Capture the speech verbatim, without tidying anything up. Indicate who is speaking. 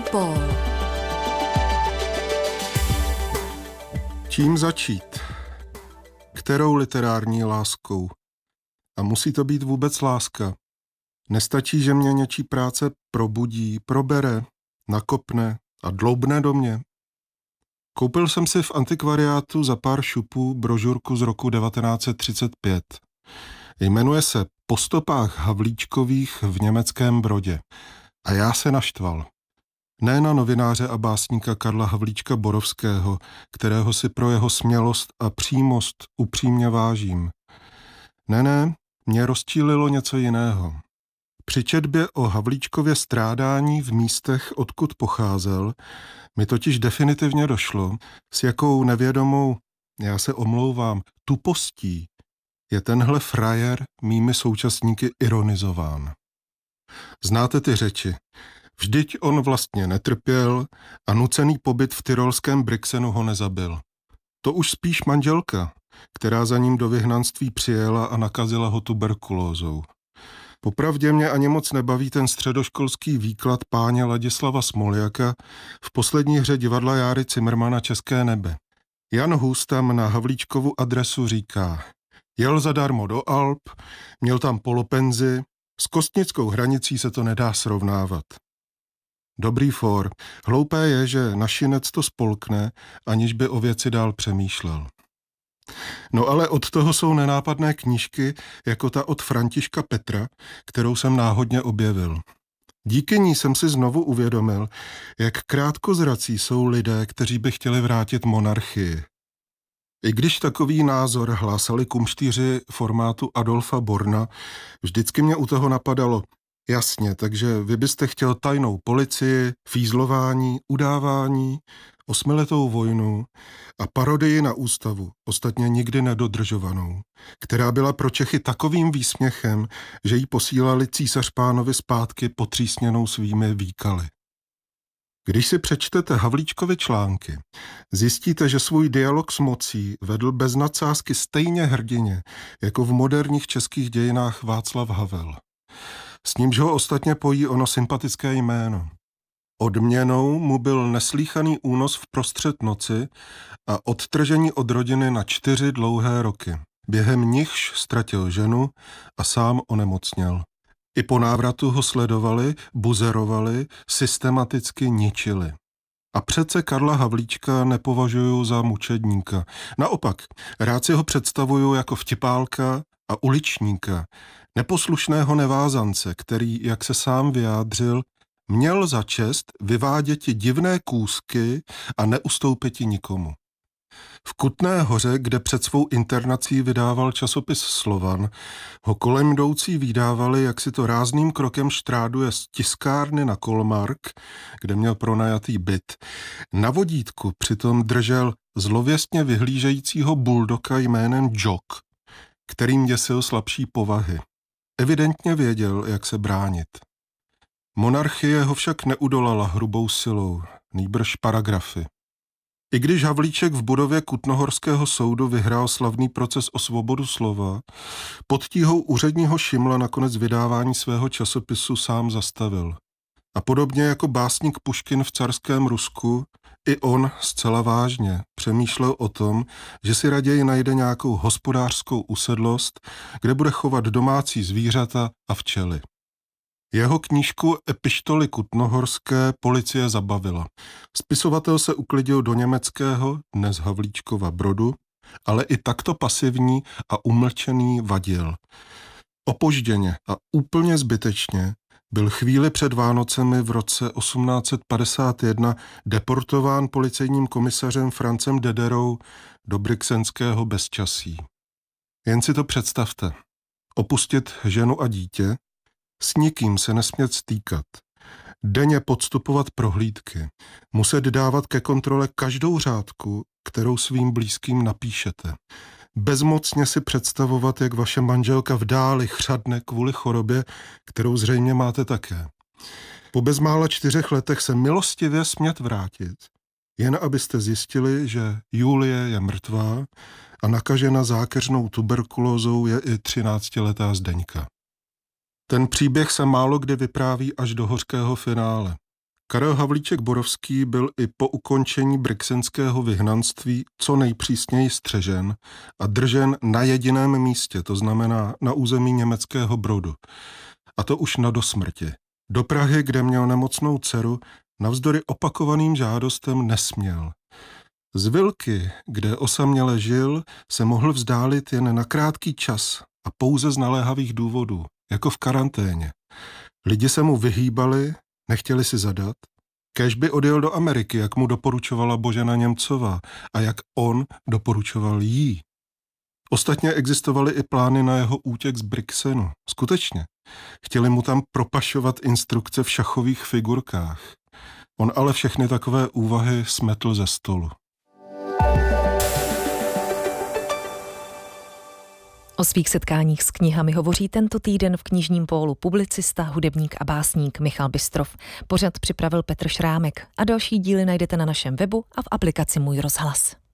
Speaker 1: Paul.
Speaker 2: Čím začít? Kterou literární láskou? A musí to být vůbec láska. Nestačí, že mě něčí práce probudí, probere, nakopne a dloubne do mě. Koupil jsem si v antikvariátu za pár šupů brožurku z roku devatenáct set třicet pět. Jmenuje se Po stopách Havlíčkových v německém Brodě. A já se naštval. Ne na novináře a básníka Karla Havlíčka Borovského, kterého si pro jeho smělost a přímost upřímně vážím. Ne, ne, mě rozčílilo něco jiného. Při četbě o Havlíčkově strádání v místech, odkud pocházel, mi totiž definitivně došlo, s jakou nevědomou, já se omlouvám, tupostí je tenhle frajer mými současníky ironizován. Znáte ty řeči. Vždyť on vlastně netrpěl a nucený pobyt v tyrolském Brixenu ho nezabil. To už spíš manželka, která za ním do vyhnanství přijela a nakazila ho tuberkulózou. Popravdě mě ani moc nebaví ten středoškolský výklad páně Ladislava Smoljaka v poslední hře divadla Járy Cimrmana České nebe. Jan Hus tam na Havlíčkovu adresu říká: jel zadarmo do Alp, měl tam polopenzi, s kostnickou hranicí se to nedá srovnávat. Dobrý for. Hloupé je, že našinec to spolkne, aniž by o věci dál přemýšlel. No ale od toho jsou nenápadné knížky, jako ta od Františka Petra, kterou jsem náhodně objevil. Díky ní jsem si znovu uvědomil, jak krátkozrací jsou lidé, kteří by chtěli vrátit monarchii. I když takový názor hlásali kumštýři formátu Adolfa Borna, vždycky mě u toho napadalo: jasně, takže vy byste chtěl tajnou policii, fízlování, udávání, osmiletou vojnu a parodii na ústavu, ostatně nikdy nedodržovanou, která byla pro Čechy takovým výsměchem, že jí posílali císař pánovi zpátky potřísněnou svými výkaly. Když si přečtete Havlíčkovy články, zjistíte, že svůj dialog s mocí vedl bez nadsázky stejně hrdině, jako v moderních českých dějinách Václav Havel. S nímž ho ostatně pojí ono sympatické jméno. Odměnou mu byl neslýchaný únos v prostřed noci a odtržení od rodiny na čtyři dlouhé roky. Během nichž ztratil ženu a sám onemocněl. I po návratu ho sledovali, buzerovali, systematicky ničili. A přece Karla Havlíčka nepovažuju za mučedníka. Naopak, rád si ho představuju jako vtipálka a uličníka, neposlušného nevázance, který, jak se sám vyjádřil, měl za čest vyváděti divné kůzky a neustoupiti nikomu. V Kutné Hoře, kde před svou internací vydával časopis Slovan, ho kolem jdoucí vydávali, jak si to rázným krokem štráduje z tiskárny na Kolmark, kde měl pronajatý byt. Na vodítku přitom držel zlověstně vyhlížejícího buldoka jménem Jock, kterým děsil slabší povahy. Evidentně věděl, jak se bránit. Monarchie ho však neudolala hrubou silou, nýbrž paragrafy. I když Havlíček v budově Kutnohorského soudu vyhrál slavný proces o svobodu slova, pod tíhou úředního Šimla nakonec vydávání svého časopisu sám zastavil. A podobně jako básník Puškin v carském Rusku, i on zcela vážně přemýšlel o tom, že si raději najde nějakou hospodářskou usedlost, kde bude chovat domácí zvířata a včely. Jeho knížku Epištoly kutnohorské policie zabavila. Spisovatel se uklidil do německého, dnes Havlíčkova Brodu, ale i takto pasivní a umlčený vadil. Opožděně a úplně zbytečně byl chvíli před Vánocemi v roce osmnáct set padesát jedna deportován policejním komisařem Francem Dederou do brixenského bezčasí. Jen si to představte. Opustit ženu a dítě, s nikým se nesmět stýkat, denně podstupovat prohlídky, muset dávat ke kontrole každou řádku, kterou svým blízkým napíšete. Bezmocně si představovat, jak vaše manželka v dáli chřadne kvůli chorobě, kterou zřejmě máte také. Po bezmála čtyřech letech se milostivě smět vrátit, jen abyste zjistili, že Julie je mrtvá a nakažena zákeřnou tuberkulózou je i třináctiletá Zdeňka. Ten příběh se málo kdy vypráví až do hořkého finále. Karel Havlíček Borovský byl i po ukončení brixenského vyhnanství co nejpřísněji střežen a držen na jediném místě, to znamená na území německého Brodu. A to už na dosmrti. Do Prahy, kde měl nemocnou dceru, navzdory opakovaným žádostem nesměl. Z Vilky, kde osaměle žil, se mohl vzdálit jen na krátký čas a pouze z naléhavých důvodů, jako v karanténě. Lidi se mu vyhýbali, nechtěli si zadat, kéž by odjel do Ameriky, jak mu doporučovala Božena Němcová a jak on doporučoval jí. Ostatně existovaly i plány na jeho útěk z Brixenu. Skutečně. Chtěli mu tam propašovat instrukce v šachových figurkách. On ale všechny takové úvahy smetl ze stolu.
Speaker 1: O svých setkáních s knihami hovoří tento týden v knižním pólu publicista, hudebník a básník Michal Bystrov. Pořad připravil Petr Šrámek a další díly najdete na našem webu a v aplikaci Můj rozhlas.